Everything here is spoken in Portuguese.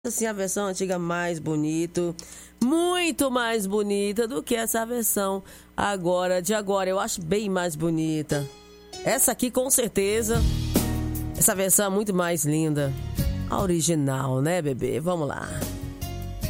Assim, a versão antiga mais bonito, muito mais bonita do que essa versão de agora. Eu acho bem mais bonita. Essa aqui, com certeza, essa versão é muito mais linda. A original, né, bebê? Vamos lá.